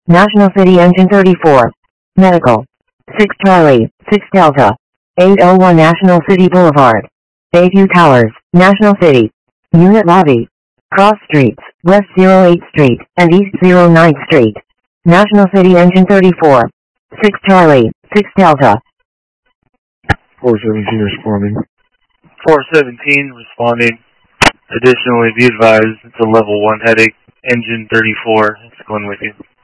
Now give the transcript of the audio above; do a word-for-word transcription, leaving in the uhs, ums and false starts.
National City Engine thirty-four. Medical. six Charlie, six Delta. eight oh one National City Boulevard. Bayview Towers, National City. Unit Lobby. Cross Streets, West oh eighth Street, and East oh ninth Street. National City Engine thirty-four. six Charlie, six Delta. four seventeen responding. four seventeen responding. Additionally, be advised, it's a level one headache. Engine thirty-four, it's going with you.